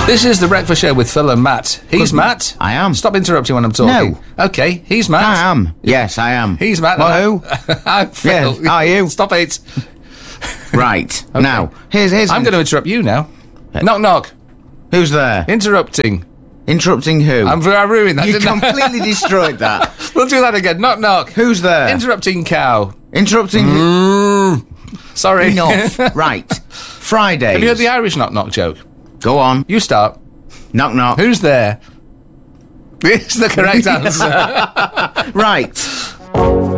This is the Breakfast Show with Phil and Matt. He's Matt. I am. Stop interrupting when I'm talking. No. Okay, he's Matt. I am. Yes, I am. He's Matt. Well, who? I'm Phil. Yes, are you? Stop it. Right. Now, here's... I'm going to interrupt you now. Knock, knock. Who's there? Interrupting. Interrupting who? I ruined that, You didn't I? completely destroyed that. We'll do that again. Knock, knock. Who's there? Interrupting cow. Interrupting who? Sorry. Enough. Right. Fridays. Have you heard the Irish knock, knock joke? Go on. You start. Knock, knock. Who's there? It's the correct answer. Right.